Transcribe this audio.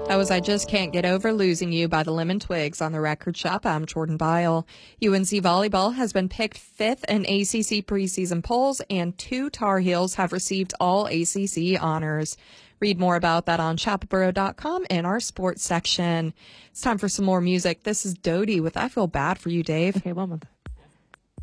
That was I Just Can't Get Over Losing You by the Lemon Twigs on the Record Shop. I'm Jordan Bile. UNC volleyball has been picked fifth in ACC preseason polls, and 2 Tar Heels have received all ACC honors. Read more about that on chapelboro.com in our sports section. It's time for some more music. This is Dodie with I Feel Bad for You, Dave. Okay, one month.